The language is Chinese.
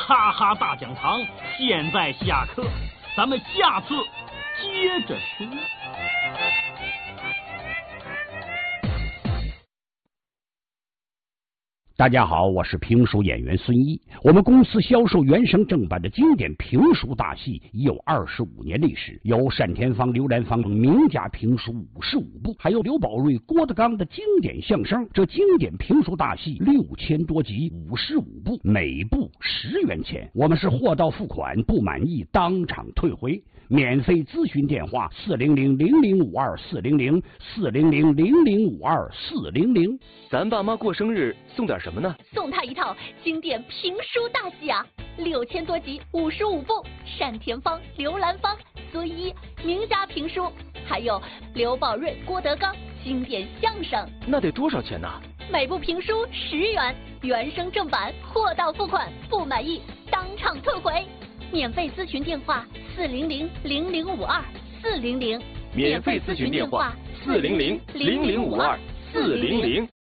哈哈大讲堂现在下课，咱们下次接着说。 大家好，我是评书演员孙一。我们公司销售原声正版的经典评书大戏已有25年历史，有单田芳、刘兰芳等名家评书55部，还有刘宝瑞、郭德纲的经典相声。这经典评书大戏6000多集，55部，每部10元钱。我们是货到付款，不满意当场退回。免费咨询电话400-0052-400，400-0052-400。 咱爸妈过生日送点什么呢？ 送他一套经典评书大戏啊，6000多集55部，单田芳、刘兰芳、孙一名家评书，还有刘宝瑞、郭德纲经典相声。 那得多少钱呢？ 每部评书10元，原声正版，货到付款，不满意当场退回。免费咨询电话400-0052-400， 免费咨询电话400-0052-400。